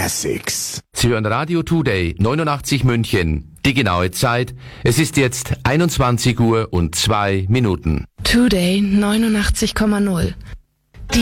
Classics. Sie hören Radio Today 89 München. Die genaue Zeit, es ist jetzt 21 Uhr und 2 Minuten. Today 89,0.